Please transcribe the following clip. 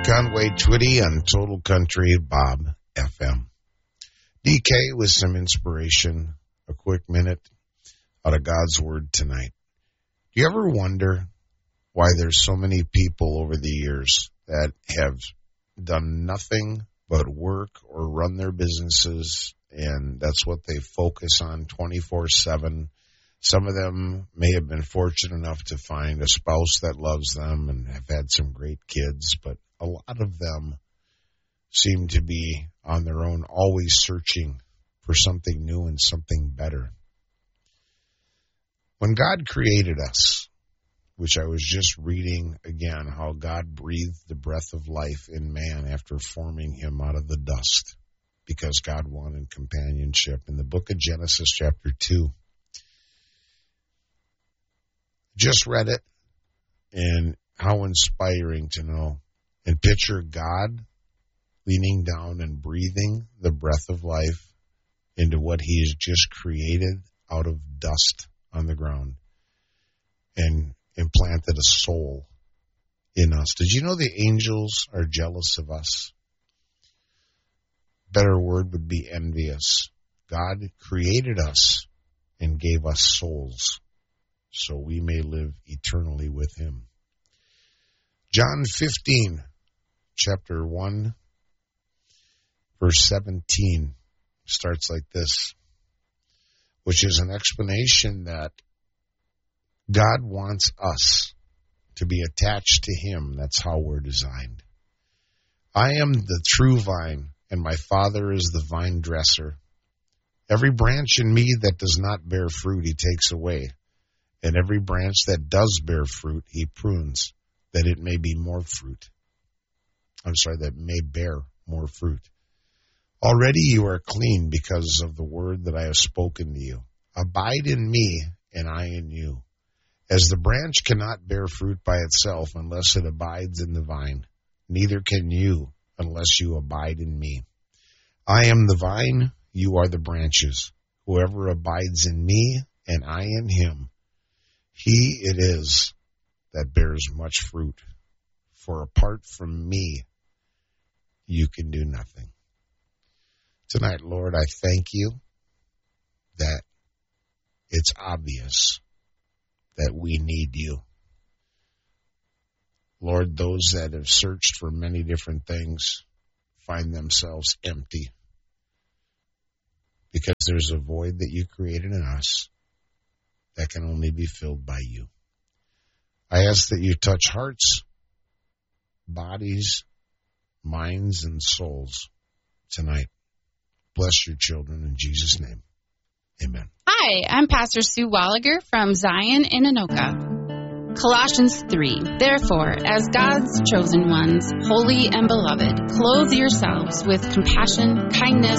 Conway Twitty on Total Country Bob FM. DK with some inspiration, a quick minute out of God's Word tonight. Do you ever wonder why there's so many people over the years that have done nothing but work or run their businesses, and that's what they focus on 24/7? Some of them may have been fortunate enough to find a spouse that loves them and have had some great kids, but a lot of them seem to be on their own, always searching for something new and something better. When God created us, which I was just reading again, how God breathed the breath of life in man after forming him out of the dust, because God wanted companionship. In the book of Genesis chapter 2, just read it, and how inspiring to know and picture God leaning down and breathing the breath of life into what he has just created out of dust on the ground and implanted a soul in us. Did you know the angels are jealous of us? Better word would be envious. God created us and gave us souls so we may live eternally with him. John 15, chapter 1, verse 17 starts like this, which is an explanation that God wants us to be attached to him. That's how we're designed. I am the true vine, and my Father is the vine dresser. Every branch in me that does not bear fruit, he takes away. And every branch that does bear fruit, he prunes, that it may be more fruit. That may bear more fruit. Already you are clean because of the word that I have spoken to you. Abide in me, and I in you. As the branch cannot bear fruit by itself unless it abides in the vine, neither can you unless you abide in me. I am the vine, you are the branches. Whoever abides in me, and I in him, he it is that bears much fruit. For apart from me, you can do nothing. Tonight, Lord, I thank you that it's obvious that we need you. Lord, those that have searched for many different things find themselves empty because there's a void that you created in us that can only be filled by you. I ask that you touch hearts, bodies, minds, and souls tonight. Bless your children in Jesus' name. Amen. Hi, I'm Pastor Sue Walliger from Zion in Anoka. Colossians 3. Therefore, as God's chosen ones, holy and beloved, clothe yourselves with compassion, kindness,